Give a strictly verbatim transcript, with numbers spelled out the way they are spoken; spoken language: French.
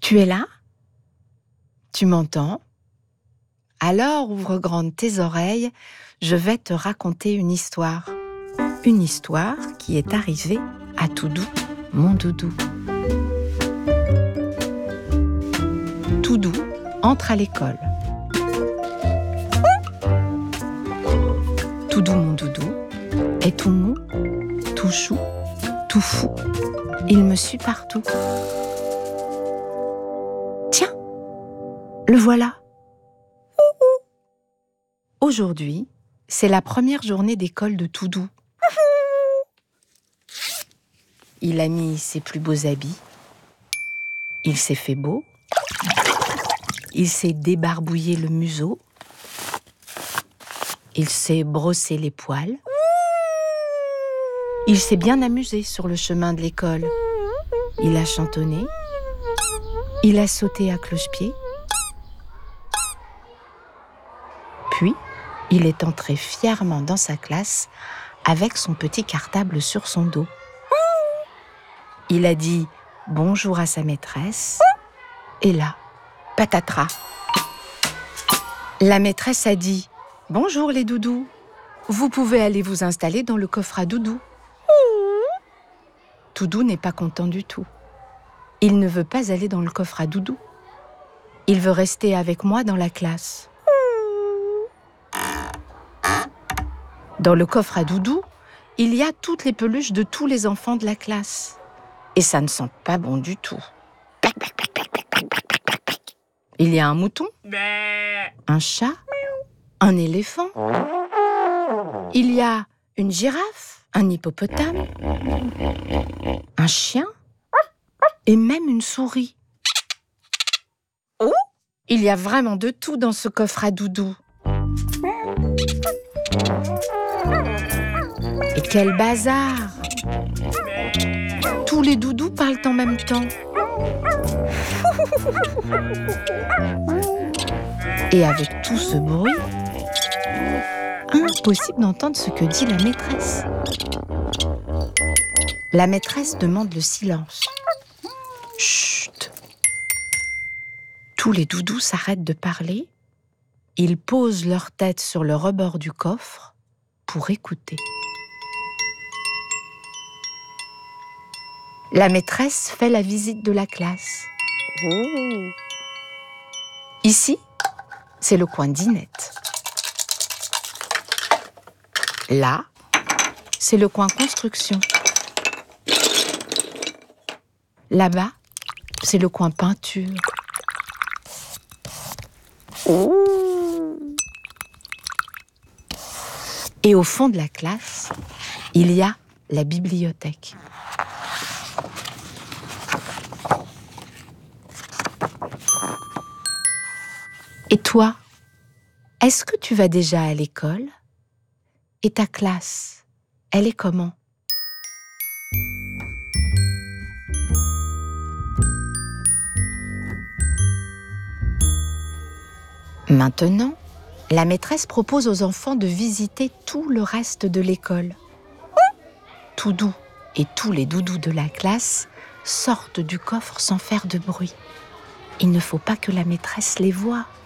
Tu es là? Tu m'entends? Alors ouvre grandes tes oreilles, je vais te raconter une histoire. Une histoire qui est arrivée à Toudou, mon doudou. Toudou entre à l'école. Toudou, mon doudou, est tout mou, tout chou, tout fou. Il me suit partout. Tiens, le voilà. Aujourd'hui, c'est la première journée d'école de Toudou. Il a mis ses plus beaux habits. Il s'est fait beau. Il s'est débarbouillé le museau. Il s'est brossé les poils. Il s'est bien amusé sur le chemin de l'école. Il a chantonné. Il a sauté à cloche-pied. Puis, il est entré fièrement dans sa classe avec son petit cartable sur son dos. Il a dit bonjour à sa maîtresse. Et là, patatras. La maîtresse a dit « Bonjour les doudous, vous pouvez aller vous installer dans le coffre à doudou. » Toudou n'est pas content du tout. Il ne veut pas aller dans le coffre à doudou. Il veut rester avec moi dans la classe. Dans le coffre à doudou, il y a toutes les peluches de tous les enfants de la classe. Et ça ne sent pas bon du tout. Il y a un mouton, un chat, un éléphant. Il y a une girafe, un hippopotame, un chien et même une souris. Il y a vraiment de tout dans ce coffre à doudou. Et quel bazar! Tous les doudous parlent en même temps. Et avec tout ce bruit, impossible d'entendre ce que dit la maîtresse. La maîtresse demande le silence. Chut! Tous les doudous s'arrêtent de parler. Ils posent leur tête sur le rebord du coffre pour écouter. La maîtresse fait la visite de la classe. Mmh. Ici, c'est le coin dinette. Là, c'est le coin construction. Là-bas, c'est le coin peinture. Mmh. Et au fond de la classe, il y a la bibliothèque. Et toi, est-ce que tu vas déjà à l'école? Et ta classe, elle est comment? Maintenant, la maîtresse propose aux enfants de visiter tout le reste de l'école. Toudou et tous les doudous de la classe sortent du coffre sans faire de bruit. Il ne faut pas que la maîtresse les voie.